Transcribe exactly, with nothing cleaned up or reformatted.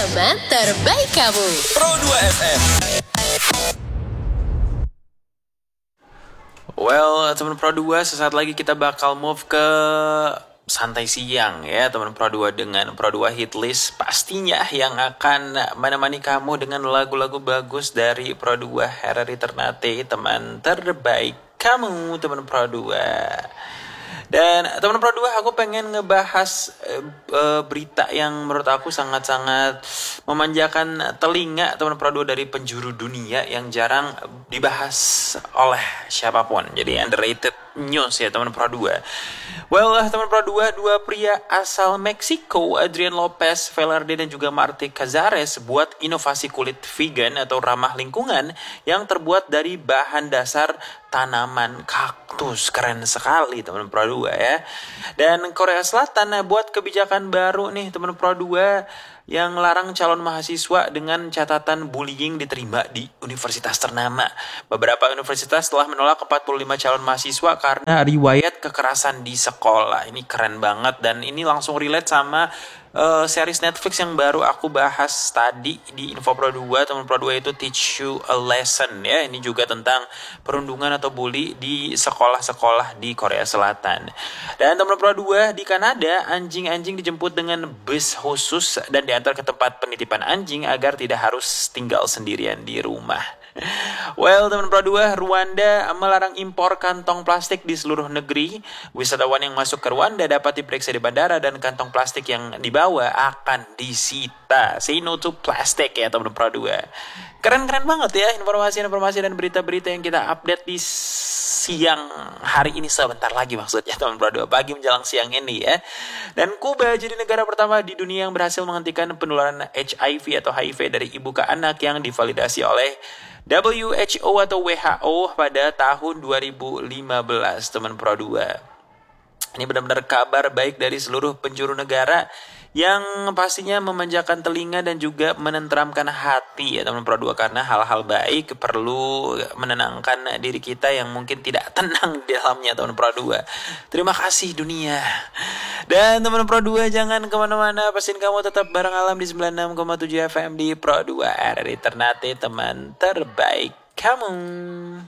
Teman terbaik kamu. Pro dua F M. Well, teman Pro dua, sesaat lagi kita bakal move ke santai siang ya teman Pro dua, dengan Pro dua Hit List pastinya yang akan menemani kamu dengan lagu-lagu bagus dari Pro dua Herari Ternate, teman terbaik kamu teman Pro dua. Dan teman Pro dua, aku pengen ngebahas e, e, berita yang menurut aku sangat-sangat memanjakan telinga teman Pro dua dari penjuru dunia yang jarang dibahas oleh siapapun. Jadi underrated news ya teman Pro dua. Well, teman Pro dua, dua pria asal Meksiko, Adrian Lopez Velarde dan juga Marty Cazares, buat inovasi kulit vegan atau ramah lingkungan yang terbuat dari bahan dasar tanaman kaktus. Keren sekali teman Pro dua ya. Dan Korea Selatan buat kebijakan baru nih teman Pro dua, yang larang calon mahasiswa dengan catatan bullying diterima di universitas ternama. Beberapa universitas telah menolak empat puluh lima calon mahasiswa karena riwayat kekerasan di sekolah. Ini keren banget dan ini langsung relate sama uh, series Netflix yang baru aku bahas tadi di Info Pro dua, teman Pro dua, itu Teach You a Lesson ya. Ini juga tentang perundungan atau bully di sekolah-sekolah di Korea Selatan. Dan teman Pro dua, di Kanada, anjing-anjing dijemput dengan bus khusus dan diantar ke tempat penitipan anjing agar tidak harus tinggal sendirian di rumah. Well, teman Pro dua, Rwanda melarang impor kantong plastik di seluruh negeri. Wisatawan yang masuk ke Rwanda dapat diperiksa di bandara dan kantong plastik yang dibawa akan disita. Say no to plastic ya teman Pro dua. Keren-keren banget ya informasi-informasi dan berita-berita yang kita update di siang hari ini, sebentar lagi maksudnya teman Pro dua, pagi menjelang siang ini ya. Dan Kuba jadi negara pertama di dunia yang berhasil menghentikan penularan H I V atau H I V dari ibu ke anak yang divalidasi oleh W H O atau W H O pada tahun dua ribu lima belas teman Pro dua. Ini benar-benar kabar baik dari seluruh penjuru negara yang pastinya memanjakan telinga dan juga menenteramkan hati ya teman Pro dua, karena hal-hal baik perlu menenangkan diri kita yang mungkin tidak tenang di dalamnya teman Pro dua. Terima kasih dunia. Dan teman Pro dua, jangan kemana-mana, pastiin kamu tetap bareng Alam di sembilan puluh enam koma tujuh F M di Pro dua R R I Ternate, teman terbaik kamu.